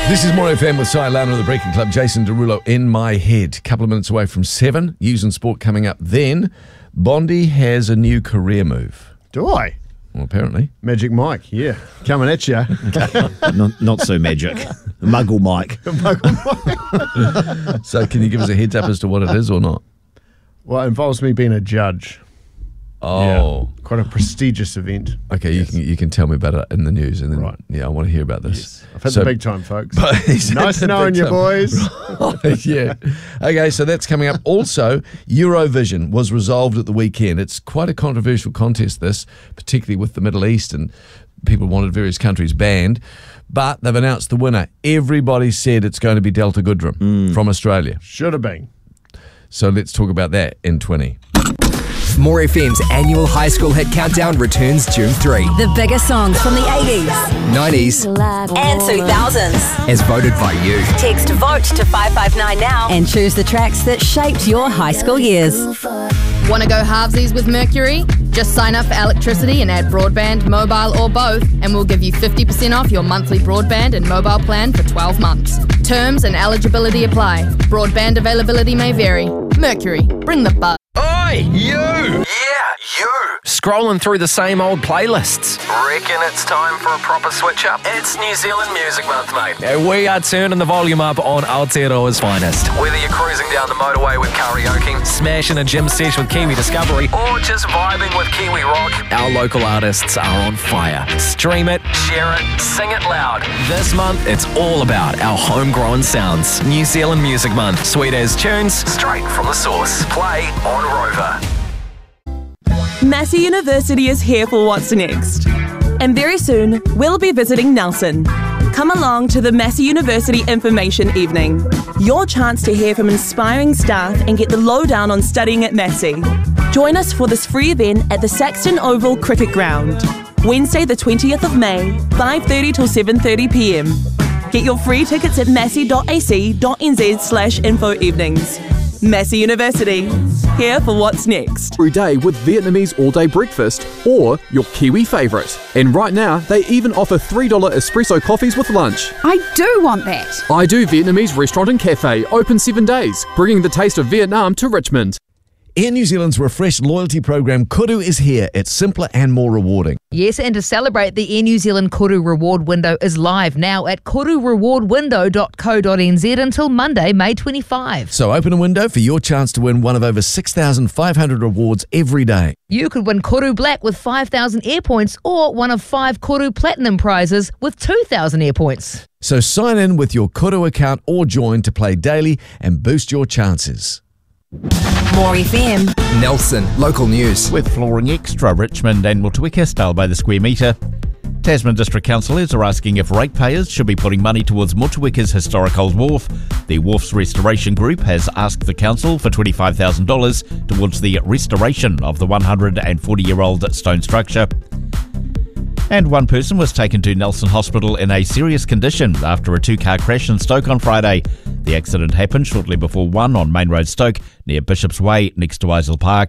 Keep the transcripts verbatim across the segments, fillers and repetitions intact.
This is More F M with Si Lana of the Breaking Club, Jason Derulo in my head. A couple of minutes away from seven. News and sport coming up then. Bondi has a new career move. Do I? Well, apparently. Magic Mike, yeah. Coming at you. not, not so magic. Muggle Mike. Muggle Mike. So can you give us a heads up as to what it is or not? Well, it involves me being a judge. Oh. Yeah. Quite a prestigious event. Okay, Yes. you can you can tell me about it in the news. and then Right. Yeah, I want to hear about this. Yes. I've had So- the big time, folks. But he's had Nice the knowing big you, time. boys. Yeah. Okay, so that's coming up. Also, Eurovision was resolved at the weekend. It's quite a controversial contest, this, particularly with the Middle East, and people wanted various countries banned. But they've announced the winner. Everybody said it's going to be Delta Goodrem from Australia. Should have been. So let's talk about that in twenty. More F M's annual high school hit countdown returns June third. The biggest songs from the eighties nineties and two thousands. as voted by you. Text VOTE to five five nine now and choose the tracks that shaped your high school years. Want to go halvesies with Mercury? Just sign up for electricity and add broadband, mobile or both, and we'll give you fifty percent off your monthly broadband and mobile plan for twelve months. Terms and eligibility apply. Broadband availability may vary. Mercury, bring the buzz. Oi, you! Yeah, you! Scrolling through the same old playlists. Reckon it's time for a proper switch up? It's New Zealand Music Month, mate. And we are turning the volume up on Aotearoa's finest. Whether you're cruising down the motorway with karaoke, smashing a gym sesh with Kiwi Discovery, or just vibing with Kiwi Rock, our local artists are on fire. Stream it, share it, sing it loud. This month, it's all about our homegrown sounds. New Zealand Music Month. Sweet as tunes, straight from the source. Play on Rover. Massey University is here for what's next. And very soon, we'll be visiting Nelson. Come along to the Massey University Information Evening. Your chance to hear from inspiring staff and get the lowdown on studying at Massey. Join us for this free event at the Saxton Oval Cricket Ground. Wednesday the twentieth of May, five thirty till seven thirty p m. Get your free tickets at massey dot a c dot n z slash info evenings. Massey University, here for what's next. Every day with Vietnamese all-day breakfast or your Kiwi favourite. And right now, they even offer three dollar espresso coffees with lunch. I do want that. I Do Vietnamese Restaurant and Cafe, open seven days, bringing the taste of Vietnam to Richmond. Air New Zealand's refreshed loyalty program Kuru is here. It's simpler and more rewarding. Yes, and to celebrate, the Air New Zealand Kuru Reward Window is live now at kuru reward window dot co dot n z until Monday, May twenty-fifth. So open a window for your chance to win one of over six thousand five hundred rewards every day. You could win Kuru Black with five thousand air points or one of five Kuru Platinum prizes with two thousand air points. So sign in with your Kuru account or join to play daily and boost your chances. More F M. Nelson, local news. With Flooring Extra, Richmond and Motueka style by the square metre. Tasman District Councillors are asking if ratepayers should be putting money towards Motueka's historic old wharf. The wharf's restoration group has asked the council for twenty-five thousand dollars towards the restoration of the one hundred forty-year-old stone structure. And one person was taken to Nelson Hospital in a serious condition after a two-car crash in Stoke on Friday. The accident happened shortly before one on Main Road Stoke, near Bishop's Way, next to Isle Park.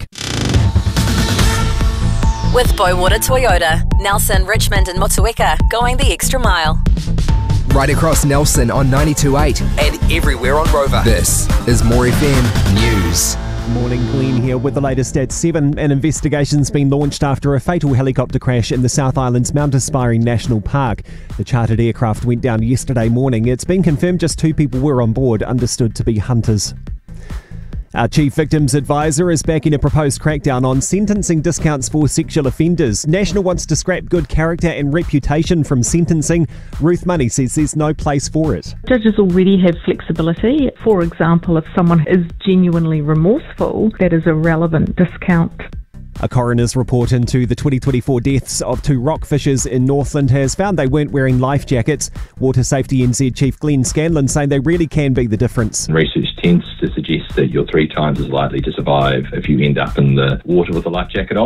With Boywater Toyota, Nelson, Richmond and Motueka, going the extra mile. Right across Nelson on ninety-two point eight and everywhere on Rover. This is More F M News. Morning, Glenn here with the latest at seven. An investigation's been launched after a fatal helicopter crash in the South Island's Mount Aspiring National Park. The chartered aircraft went down yesterday morning. It's been confirmed just two people were on board, understood to be hunters. Our Chief Victims Advisor is backing a proposed crackdown on sentencing discounts for sexual offenders. National wants to scrap good character and reputation from sentencing. Ruth Money says there's no place for it. Judges already have flexibility. For example, if someone is genuinely remorseful, that is a relevant discount. A coroner's report into the twenty twenty-four deaths of two rockfishers in Northland has found they weren't wearing life jackets. Water Safety N Z Chief Glenn Scanlon saying they really can be the difference. Research tends to suggest that you're three times as likely to survive if you end up in the water with a life jacket on.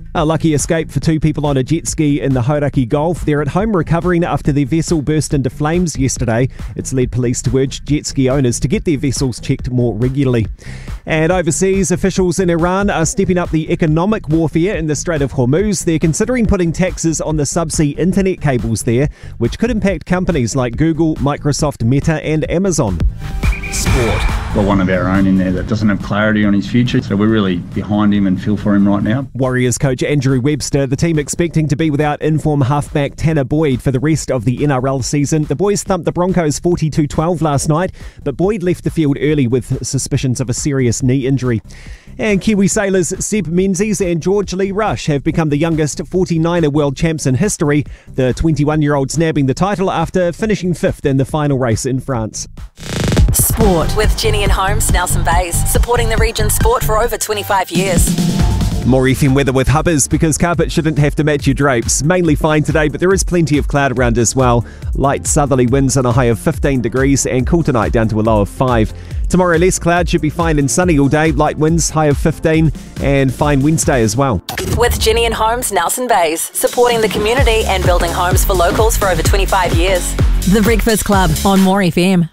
A lucky escape for two people on a jet ski in the Hauraki Gulf. They're at home recovering after their vessel burst into flames yesterday. It's led police to urge jet ski owners to get their vessels checked more regularly. And overseas, officials in Iran are stepping up the economic warfare in the Strait of Hormuz. They're considering putting taxes on the subsea internet cables there, which could impact companies like Google, Microsoft, Meta and Amazon. Sport. Got one of our own in there that doesn't have clarity on his future, so we're really behind him and feel for him right now. Warriors coach Andrew Webster, the team expecting to be without in-form halfback Tanner Boyd for the rest of the N R L season. The boys thumped the Broncos forty-two twelve last night, but Boyd left the field early with suspicions of a serious knee injury. And Kiwi sailors Seb Menzies and George Lee Rush have become the youngest forty-niner world champs in history, the twenty-one-year-olds nabbing the title after finishing fifth in the final race in France. Sport with Jenny and Holmes, Nelson Bays, supporting the region's sport for over twenty-five years. More F M weather with Hubbers, because carpet shouldn't have to match your drapes. Mainly fine today, but there is plenty of cloud around as well. Light southerly winds on a high of fifteen degrees and cool tonight down to a low of five. Tomorrow less cloud, should be fine and sunny all day. Light winds, high of fifteen, and fine Wednesday as well. With Jenny and Holmes, Nelson Bays, supporting the community and building homes for locals for over twenty-five years. The Breakfast Club on More F M.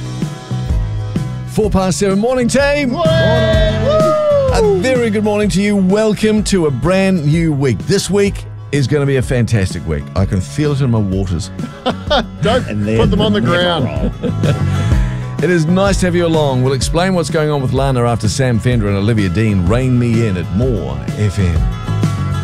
Four past seven. Morning, team. Morning. A very good morning to you. Welcome to a brand new week. This week is going to be a fantastic week. I can feel it in my waters. Don't put them on the ground. It is nice to have you along. We'll explain what's going on with Lana after Sam Fender and Olivia Dean rein me in at More F M.